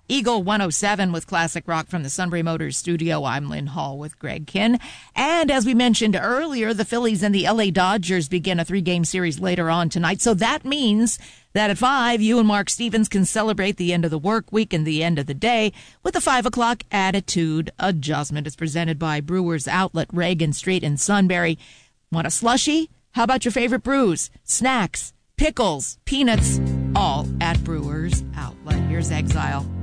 Eagle 107 with classic rock from the Sunbury Motors studio. I'm Lynn Hall with Greg Kinn. And as we mentioned earlier, the Phillies and the LA Dodgers begin a 3-game series later on tonight. So that means that at 5, you and Mark Stevens can celebrate the end of the work week and the end of the day with the 5 o'clock Attitude Adjustment. It's presented by Brewers Outlet, Reagan Street in Sunbury. Want a slushie? How about your favorite brews, snacks, pickles, peanuts, all at Brewers Outlet. Here's Exile.